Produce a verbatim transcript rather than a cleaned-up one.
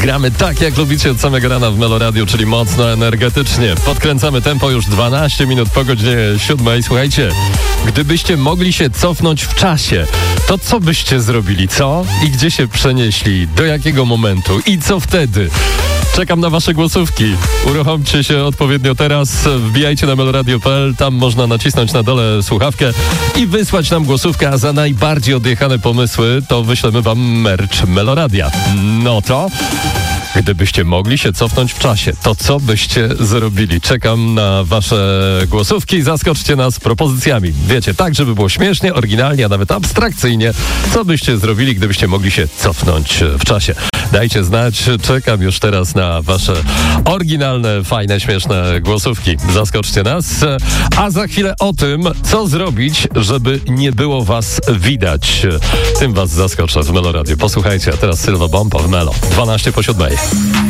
Gramy tak, jak lubicie od samego rana w Melo Radio, czyli mocno, energetycznie. Podkręcamy tempo już dwanaście minut po godzinie siódmej. Słuchajcie, gdybyście mogli się cofnąć w czasie, to co byście zrobili, co? I gdzie się przenieśli? Do jakiego momentu? I co wtedy? Czekam na wasze głosówki. Uruchomcie się odpowiednio teraz. Wbijajcie na meloradio kropka p l. Tam można nacisnąć na dole słuchawkę i wysłać nam głosówkę, a za najbardziej odjechane pomysły to wyślemy wam merch Meloradia. No to... Gdybyście mogli się cofnąć w czasie, to co byście zrobili? Czekam na wasze głosówki. Zaskoczcie nas propozycjami. Wiecie, tak, żeby było śmiesznie, oryginalnie, a nawet abstrakcyjnie. Co byście zrobili, gdybyście mogli się cofnąć w czasie? Dajcie znać. Czekam już teraz na wasze oryginalne, fajne, śmieszne głosówki. Zaskoczcie nas. A za chwilę o tym, co zrobić, żeby nie było was widać. Tym was zaskoczę w Melo Radio. Posłuchajcie, a teraz Sylwa Bompa w Melo. dwanaście po siódmej.